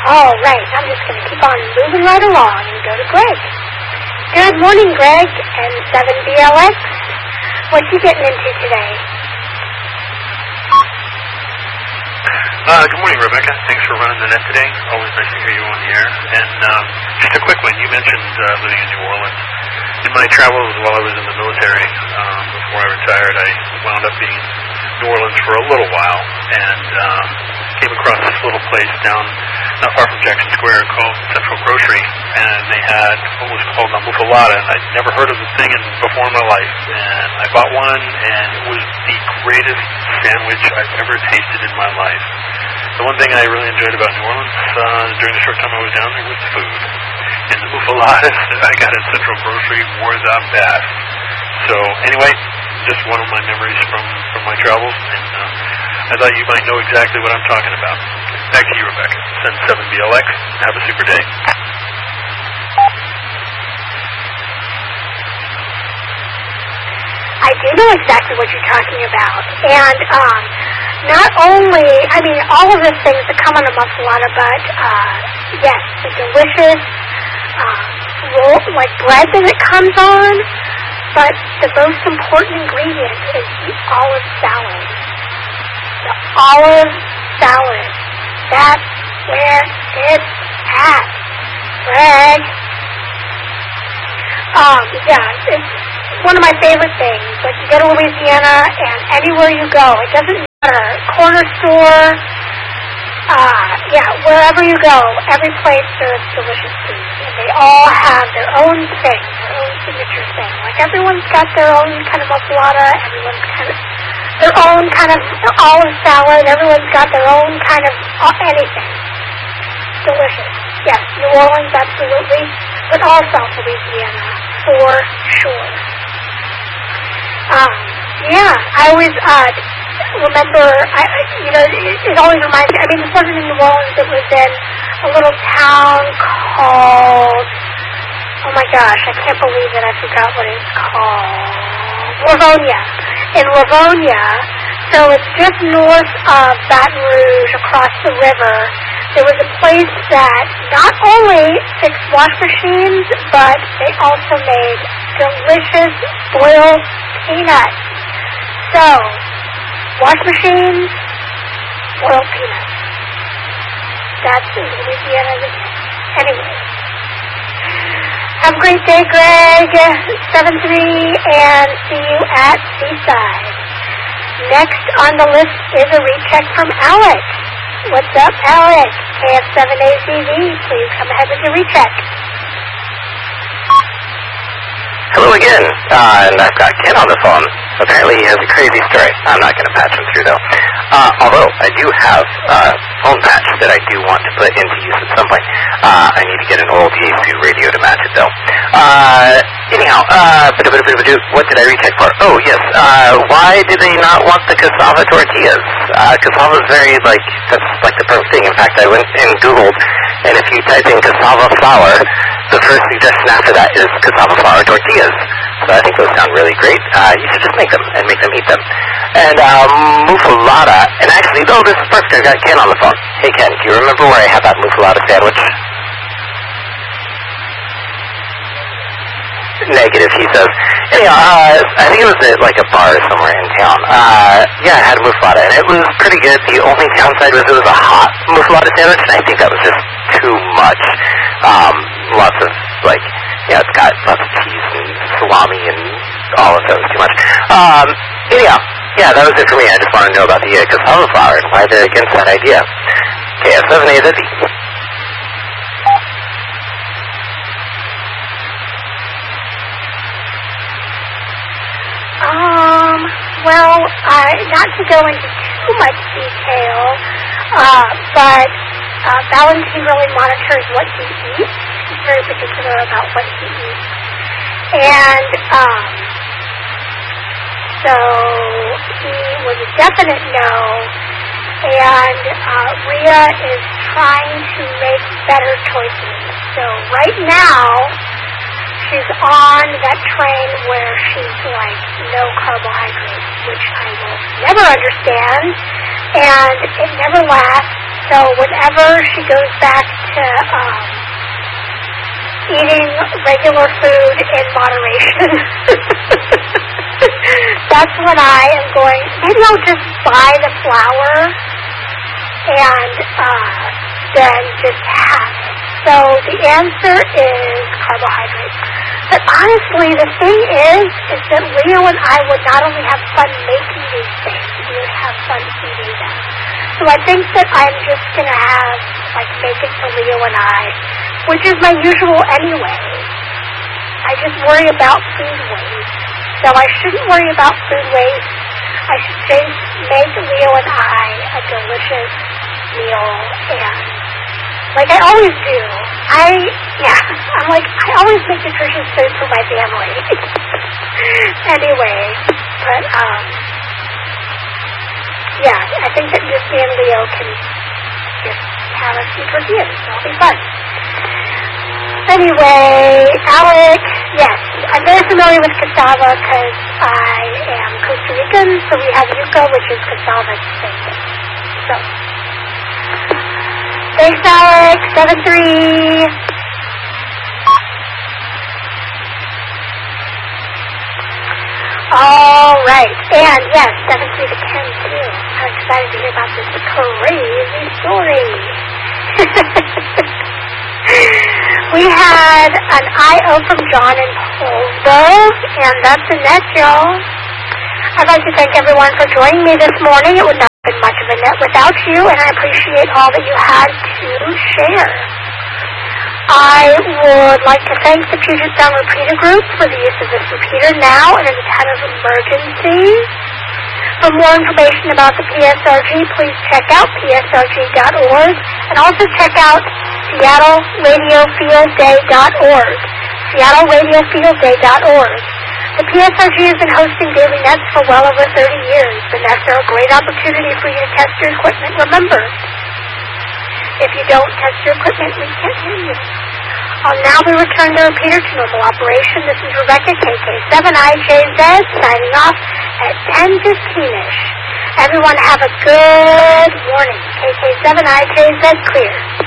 All right, I'm just going to keep on moving right along and go to Greg. Good morning, Greg, and 7BLX. What you getting into today? Good morning, Rebecca. Thanks for running the net today. Always nice to hear you on the air. And just a quick one. You mentioned living in New Orleans. In my travels while I was in the military, before I retired, I wound up being in New Orleans for a little while and came across this little place down not far from Jackson Square called Central Grocery, and they had what was called a muffaletta, and I'd never heard of the thing before in my life. And I bought one, and it was the greatest sandwich I've ever tasted in my life. The one thing I really enjoyed about New Orleans during the short time I was down there was the food. And the muffalettas that I got at Central Grocery were the best. So anyway, just one of my memories from my travels, and I thought you might know exactly what I'm talking about. Back to you, Rebecca. Send 7BLX. Have a super day. I do know exactly what you're talking about. And not only, I mean, all of the things that come on a muffaletta, but yes, the delicious roll, like bread that it comes on, but the most important ingredient is the olive salad. The olive salad. That's where it's at, Greg. Yeah, it's one of my favorite things. Like, you go to Louisiana, and anywhere you go, it doesn't matter, corner store, wherever you go, every place serves delicious food. And they all have their own thing, their own signature thing. Like, everyone's got their own kind of muffaletta, everyone's kind of their own kind of olive salad, everyone's got their own kind of anything. Delicious. Yes, New Orleans, absolutely, but all South Louisiana, for sure. I always remember, it always reminds me, I mean, this wasn't in New Orleans, it was in a little town called, oh my gosh, I can't believe that I forgot what it's called, Livonia. In Livonia, so it's just north of Baton Rouge, across the river. There was a place that not only fixed wash machines, but they also made delicious boiled peanuts. So, wash machines, boiled peanuts. That's in Louisiana. Anyway. Have a great day, Greg. 7-3, and see you at Seaside. Next on the list is a recheck from Alex. What's up, Alex? KF7ACV, please come ahead with your recheck. Hello again, and I've got Ken on the phone. Apparently he has a crazy story. I'm not going to patch him through, though. Although I do have a phone patch that I do want to put into use at some point. I need to get an old Yaesu radio to match it, though. Anyhow, what did I recheck for? Oh, yes. Why did they not want the cassava tortillas? Cassava is that's like the perfect thing. In fact, I went and Googled, and if you type in cassava flour, the first suggestion after that is cassava flour tortillas. So I think those sound really great. You should just make them and make them eat them. And muffaletta, and actually, this is perfect. I got Ken on the phone. Hey, Ken, do you remember where I had that muffaletta sandwich? Negative, he says. Anyhow, I think it was at a bar somewhere in town. I had a muffaletta, and it was pretty good. The only downside was it was a hot muffaletta sandwich, and I think that was just too much. Lots of, it's got lots of cheese and salami and all of those, too much. That was it for me. I just want to know about the cassava flour and why they're against that idea. KF7AZV. Not to go into too much detail, but Valentine really monitors what he eats. He's very particular about what he eats. And so he was a definite no, and Rhea is trying to make better choices. So right now, she's on that train where she's no carbohydrates, which I will never understand, and it never lasts, So whenever she goes back to eating regular food in moderation, that's when I am going, maybe I'll just buy the flour and then just have it. So the answer is carbohydrates. But honestly, the thing is that Leo and I would not only have fun making these things, we would have fun eating them. So I think that I'm just going to have, make it for Leo and I, which is my usual anyway. I just worry about food waste. So I shouldn't worry about food waste. I should just make Leo and I a delicious meal, and like I always do. I always make nutritious food for my family. Anyway, but yeah, I think that just me and Leo can just have a few tortillas. It'll be fun. Anyway, Alec, yes, I'm very familiar with cassava because I am Costa Rican, so we have yuca, which is cassava. So, thanks, Alec. 7-3. All right, and yes, 7-3 to 10 too. I'm excited to hear about this crazy story. We had an I.O. from John in Paulsville, and that's Annette, y'all. I'd like to thank everyone for joining me this morning. It would not have been much of a net without you, and I appreciate all that you had to share. I would like to thank the Puget Sound Repeater Group for the use of this repeater now and in a time of emergency. For more information about the PSRG, please check out psrg.org and also check out seattleradiofieldday.org. seattleradiofieldday.org. The PSRG has been hosting daily nets for well over 30 years. The nets are a great opportunity for you to test your equipment. Remember, if you don't test your equipment, we can't hear you. I'll now be returning the repeater to normal operation. This is Rebecca, KK7IJZ, signing off at 10:15-ish. Everyone have a good morning. KK7IJZ clear.